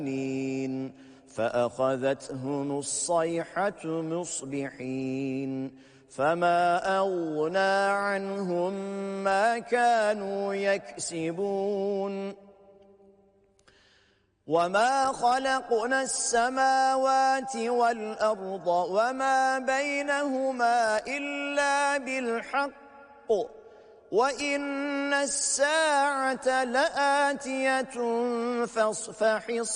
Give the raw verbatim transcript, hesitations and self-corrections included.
فأخذتهم الصيحة مصبحين فما أغنى عنهم ما كانوا يكسبون وما خلقنا السماوات والأرض وما بينهما إلا بالحق وإن الساعة لآتية فاصفح